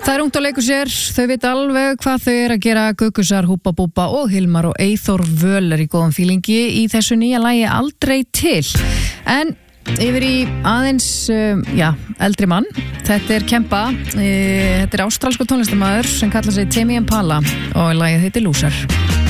Það ungt að leiku sér, þau veit alveg hvað þau að gera. Gugusar, Húba Búba og Hilmar og Eyþór Völ í góðum fílingi í þessu nýja lagi Aldrei til. En yfir í aðeins, eldri mann. Þetta Kempa, þetta ástralskur tónlistarmaður sem kallar sig Temi Impala og lagið heitir Loser.